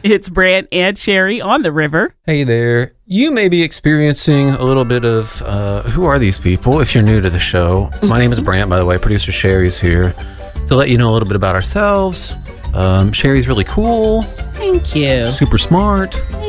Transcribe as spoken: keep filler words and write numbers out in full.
It's Brant and Sherry on the river. Hey there. You may be experiencing a little bit of, uh, who are these people if you're new to the show? My name is Brant, by the way. Producer Sherry's here to let you know a little bit about ourselves. Um, Sherry's really cool. Thank you. Super smart.